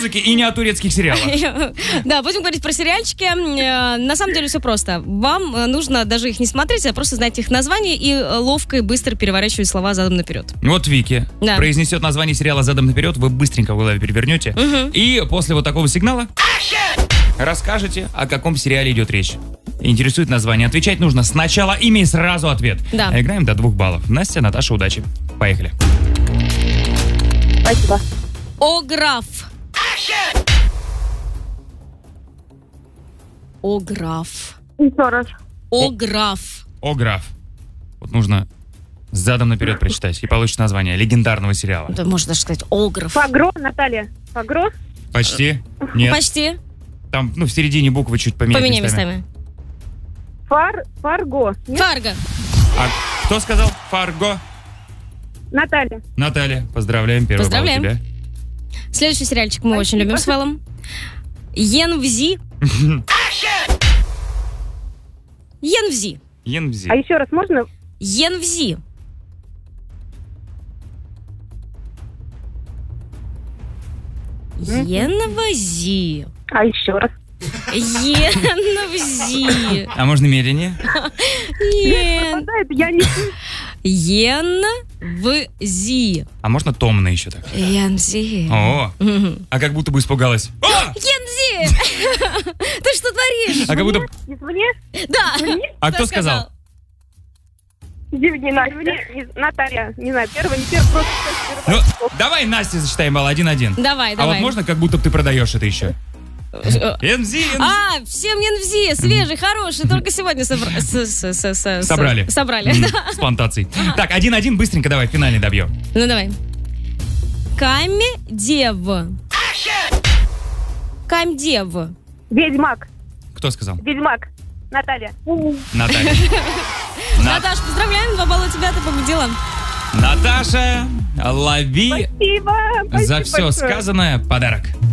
музыке и не о турецких сериалах. Да, будем говорить про сериальчики. На самом деле все просто. Вам нужно даже их не смотреть, а просто знать их название и ловко и быстро переворачивать слова задом наперед. Вот Вики произнесет название сериала задом наперед, вы быстренько в голове перевернете. И после вот такого сигнала расскажете, о каком сериале идет речь. Интересует название. Отвечать нужно сначала имя и сразу ответ. Да. А играем до 2 баллов. Настя, Наташа, удачи. Поехали. Спасибо. Ограф. Ограф. Еще раз. Ограф. Ограф. Вот нужно задом наперед прочитать, и получишь название легендарного сериала. Да, можно даже сказать Ограф. Фагро, Наталья. Фагро? Почти? Нет. Почти. Там, в середине буквы чуть поменять Поменяй местами. Фарго. Нет? Фарго. А кто сказал? Фарго? Наталья. Наталья, поздравляем. Первый балл у тебя. Следующий сериальчик мы очень любим с Вэллом. Енвзи. Енвзи. Енвзи. А еще раз можно? Енвзи. Енвзи. А еще раз? Енвзи. А можно медленнее? Я не... Енвзи. А можно томно еще так? Енвзи. О, а как будто бы испугалась. Енвзи! Ты что творишь? А как будто... Извне? Да. А кто сказал? Наталья. Не знаю, первый, не первый, просто... Ну, давай Насте засчитаем балл 1-1. Давай, А давай. вот можно как будто бы ты продаешь это еще? Енвзи. А, всем Енвзи, свежий, хороший, только сегодня Собрали. Собрали. С плантацией. Так, 1-1, быстренько давай, финальный добьем. Ну давай. Камедев. Камедев. Ведьмак. Кто сказал? Ведьмак. Наталья. Наталья. Наташ, поздравляем, 2 балла у тебя, ты победила. Наташа, лови Спасибо. за все большое. сказанное подарок.